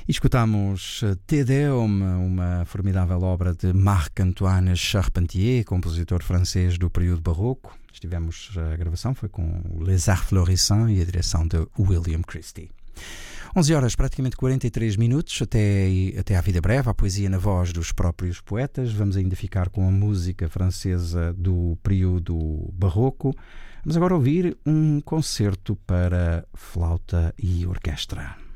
Escutamos Te Deum, uma formidável obra de Marc-Antoine Charpentier, compositor francês do período barroco. A gravação foi com Les Arts Florissants e a direção de William Christie. 11 horas, praticamente 43 minutos, até à vida breve, a poesia na voz dos próprios poetas. Vamos ainda ficar com a música francesa do período barroco. Vamos agora ouvir um concerto para flauta e orquestra.